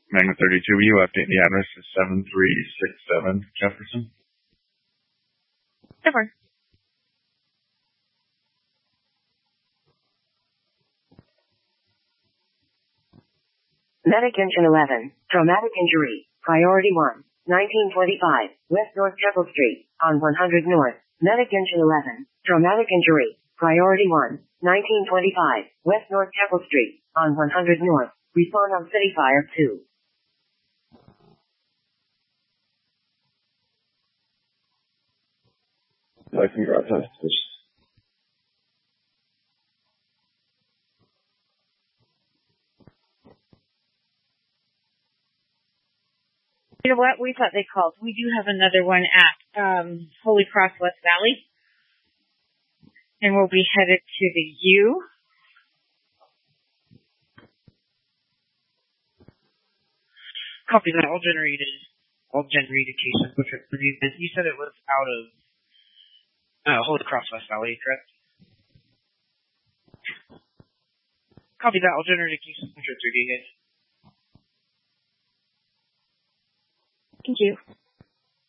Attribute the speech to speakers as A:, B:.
A: Magna 32, will you update the address to 7367 Jefferson?
B: Sure.
C: Medic Engine 11, traumatic injury, priority 1, 1925, West North Keppel Street, on 100 North. Medic Engine 11, traumatic injury, priority 1, 1925, West North Keppel Street, on 100 North. Respond on City Fire 2.
A: Congrats on this.
B: You know what? We thought they called. We do have another one at Holy Cross West Valley. And we'll be headed to the U. Copy that. All generated cases. You said it was out of Holy Cross West Valley, correct? Copy that. All generated cases. Thank you.